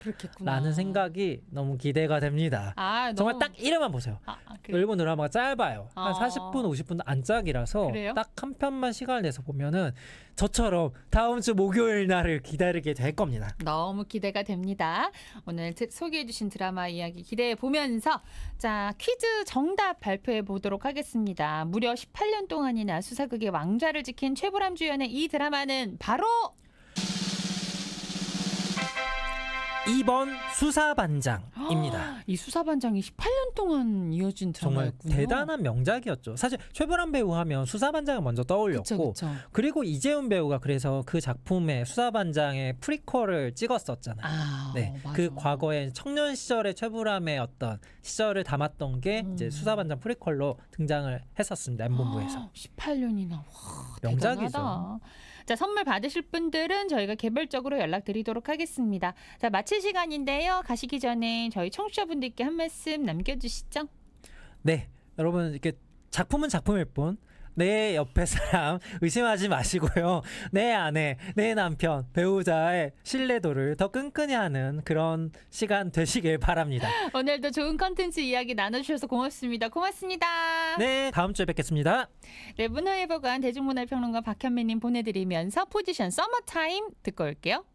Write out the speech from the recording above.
그렇겠구나. 라는 생각이 너무 기대가 됩니다. 정말 딱 1회만 보세요. 그래. 일본 드라마가 짧아요. 한 40분, 50분 안짝이라서 그래요? 딱 한 편만 시간을 내서 보면은 저처럼 다음 주 목요일 날을 기다리게 될 겁니다. 너무 기대가 됩니다. 오늘 소개해주신 드라마 이야기 기대해 보면서 자 퀴즈 정답 발표해 보도록 하겠습니다. 무려 18년 동안이나 수사극의 왕좌를 지킨 최보람 주연의 이 드라마는 바로 2번 수사반장입니다. 이 수사반장이 18년 동안 이어진 정말 드라마였군요. 대단한 명작이었죠. 사실 최보람 배우 하면 수사반장을 먼저 떠올렸고 그쵸. 그리고 이재훈 배우가 그래서 그 작품에 수사반장의 프리퀄을 찍었었잖아요. 네, 맞아. 그 과거에 청년 시절의 최보람의 어떤 시절을 담았던 게 이제 수사반장 프리퀄로 등장을 했었습니다. M본부에서. 18년이나 와, 명작이죠. 대단하다. 자, 선물 받으실 분들은 저희가 개별적으로 연락드리도록 하겠습니다. 자, 마칠 시간인데요. 가시기 전에 저희 청취자분들께 한 말씀 남겨주시죠. 네, 여러분 이렇게 작품은 작품일 뿐 내 옆에 사람 의심하지 마시고요. 내 아내, 내 남편, 배우자의 신뢰도를 더 끈끈히 하는 그런 시간 되시길 바랍니다. 오늘도 좋은 컨텐츠 이야기 나눠주셔서 고맙습니다. 고맙습니다. 네, 다음 주에 뵙겠습니다. 네, 문화예보관 대중문화평론가 박현미님 보내드리면서 포지션 서머타임 듣고 올게요.